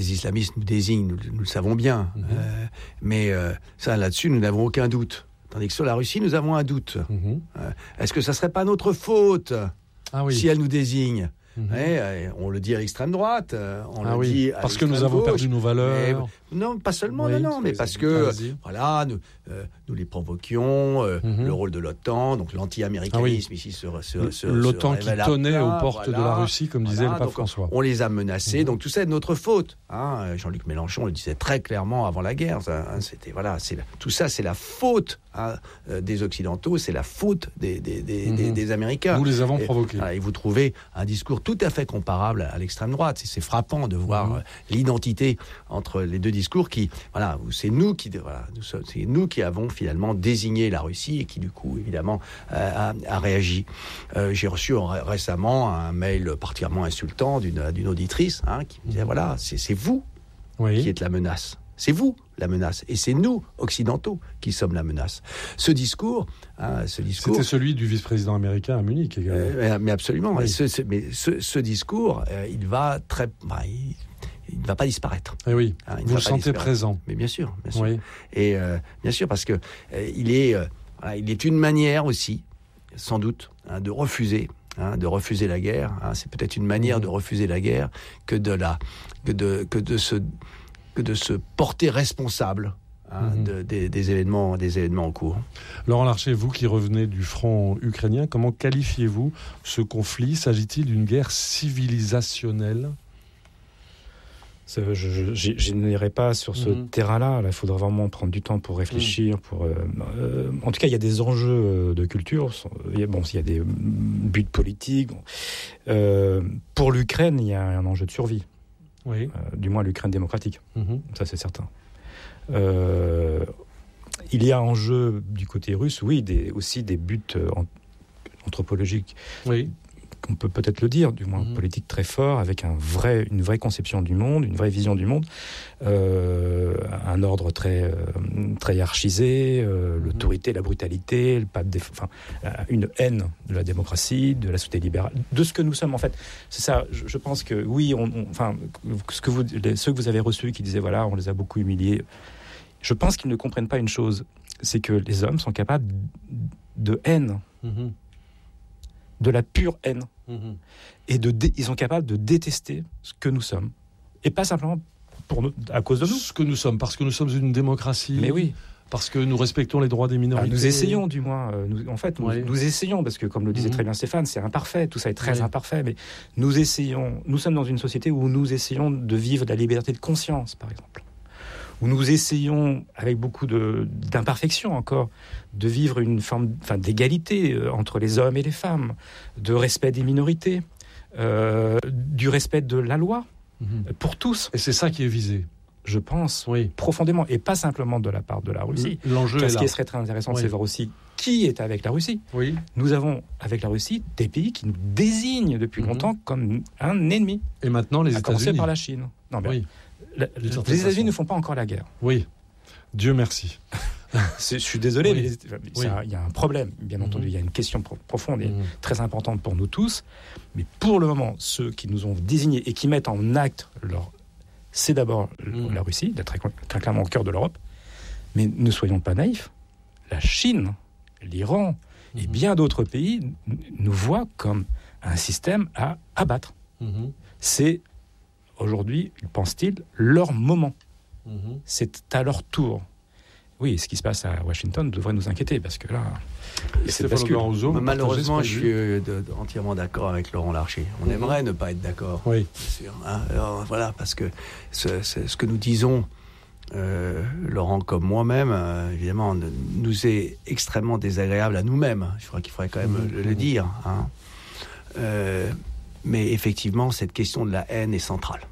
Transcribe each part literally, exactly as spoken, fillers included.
Les islamistes nous désignent, nous, nous le savons bien, mmh. euh, mais euh, ça, là-dessus, nous n'avons aucun doute. Tandis que sur la Russie, nous avons un doute. Mmh. Euh, est-ce que ça ne serait pas notre faute ah, oui. si elle nous désigne ? Mmh. Ouais, on le dit à l'extrême droite, on ah, le oui. dit à parce que nous avons gauche, perdu nos valeurs. Mais, non, pas seulement, oui, non, non, mais parce que Vas-y. voilà, nous, euh, nous les provoquions, euh, mmh. le rôle de l'OTAN, donc l'anti-américanisme ah, oui. ici se, se, se l'OTAN se qui tenait aux portes voilà, de la Russie, comme disait voilà, le pape donc, François. On les a menacés, mmh. donc tout ça est de notre faute. Hein. Jean-Luc Mélenchon le disait très clairement avant la guerre. Ça, hein, c'était voilà, c'est la, tout ça, c'est la faute hein, des Occidentaux, c'est la faute des, des, des, mmh. des, des Américains. Nous les avons et, provoqués. Voilà, et vous trouvez un discours tout à fait comparable à l'extrême droite. C'est, c'est frappant de voir mmh. l'identité entre les deux discours qui, voilà, c'est nous qui, voilà, nous sommes, c'est nous qui avons finalement désigné la Russie et qui du coup, évidemment, euh, a, a réagi. Euh, j'ai reçu ré- récemment un mail particulièrement insultant d'une, d'une auditrice hein, qui me disait, voilà, c'est, c'est vous oui. qui êtes la menace. C'est vous la menace. Et c'est nous, occidentaux, qui sommes la menace. Ce discours... Hein, ce discours C'était celui du vice-président américain à Munich également. Euh, mais absolument. Oui. Et ce, ce, mais ce, ce discours, euh, il va très... Bah, il, il ne va pas disparaître. Et oui, hein, vous le sentez présent. Mais bien sûr, bien sûr. Oui. Et euh, bien sûr, parce que euh, il est, euh, voilà, il est une manière aussi, sans doute, hein, de refuser, hein, de refuser la guerre. Hein, c'est peut-être une manière mmh. de refuser la guerre que de la, que de, que de se, que de se porter responsable. Hein, mmh. de, des, des événements, des événements en cours. Laurent Larcher, vous qui revenez du front ukrainien, comment qualifiez-vous ce conflit ? S'agit-il d'une guerre civilisationnelle ? Je, je, je, je n'irai pas sur ce mmh. terrain-là. Il faudra vraiment prendre du temps pour réfléchir. Mmh. Pour, euh, euh, en tout cas, il y a des enjeux de culture. Il y a, bon, il y a des buts politiques. Euh, pour l'Ukraine, il y a un enjeu de survie. Oui. Euh, du moins, l'Ukraine démocratique. Mmh. Ça, c'est certain. Euh, il y a en jeu du côté russe, oui, des, aussi des buts en, anthropologiques. Oui. On peut peut-être le dire, du moins mmh. politique très fort, avec un vrai, une vraie conception du monde, une vraie vision du monde, euh, un ordre très, euh, très hiérarchisé, euh, mmh. l'autorité, la brutalité, le pape, des, enfin, une haine de la démocratie, de la société libérale, de ce que nous sommes en fait. C'est ça. Je, je pense que oui, on, on, enfin, ce que vous, les, ceux que vous avez reçus qui disaient voilà, on les a beaucoup humiliés. Je pense qu'ils ne comprennent pas une chose, c'est que les hommes sont capables de haine. Mmh. De la pure haine. Mmh. Et de dé- ils sont capables de détester ce que nous sommes. Et pas simplement pour nous, à cause de nous. Ce que nous sommes, parce que nous sommes une démocratie. Mais oui. Parce que nous respectons les droits des minorités. Alors nous essayons, du moins. Euh, nous, en fait, nous, oui. nous essayons, parce que comme le disait mmh. très bien Stéphane, c'est imparfait. Tout ça est très oui. imparfait. Mais nous essayons. Nous sommes dans une société où nous essayons de vivre la liberté de conscience, par exemple. Où nous essayons, avec beaucoup de, d'imperfection encore, de vivre une forme enfin, d'égalité entre les hommes et les femmes, de respect des minorités, euh, du respect de la loi, mmh. pour tous. Et c'est ça qui est visé. Je pense, oui. profondément, et pas simplement de la part de la Russie. L'enjeu est là. Ce qui serait très intéressant, oui. c'est voir aussi qui est avec la Russie. Oui. Nous avons, avec la Russie, des pays qui nous désignent depuis mmh. longtemps comme un ennemi. Et maintenant, les à États-Unis. À commencer par la Chine. Non, mais oui. La, les États-Unis façon. ne font pas encore la guerre. Oui, Dieu merci. Je suis désolé, oui. mais il oui. y a un problème, bien mmh. entendu. Il y a une question pro- profonde et mmh. très importante pour nous tous. Mais pour le moment, ceux qui nous ont désignés et qui mettent en acte leur... C'est d'abord mmh. la Russie, d'être très, très clairement au cœur de l'Europe. Mais ne soyons pas naïfs. La Chine, l'Iran mmh. et bien d'autres pays nous voient comme un système à abattre. Mmh. C'est... Aujourd'hui, pense-t-il, leur moment. Mmh. C'est à leur tour. Oui, ce qui se passe à Washington devrait nous inquiéter, parce que là, c'est bascule. Malheureusement, je suis de, de, entièrement d'accord avec Laurent Larcher. On mmh. aimerait ne pas être d'accord, oui. bien sûr. Hein. Alors, voilà, parce que ce, ce, ce que nous disons, euh, Laurent comme moi-même, euh, évidemment, nous est extrêmement désagréable à nous-mêmes. Je crois qu'il faudrait quand même mmh. le, le dire. Hein. Euh, mais effectivement, cette question de la haine est centrale.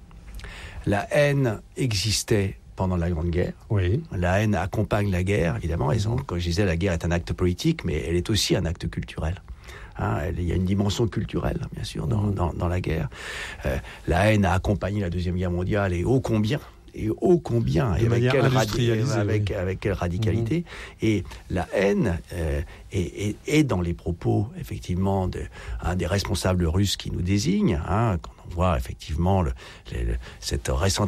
La haine existait pendant la Grande Guerre. Oui. La haine accompagne la guerre, évidemment. Ils ont, comme je disais, la guerre est un acte politique, mais elle est aussi un acte culturel. Hein, il y a une dimension culturelle, bien sûr, dans, mmh. dans, dans la guerre. Euh, la haine a accompagné la Deuxième Guerre mondiale, et ô combien, et ô combien, de et avec quelle, radi- avec, oui. avec quelle radicalité. Mmh. Et la haine euh, est, est, est dans les propos, effectivement, de, hein, des responsables russes qui nous désignent, hein, quand on voit effectivement le, le, cette récente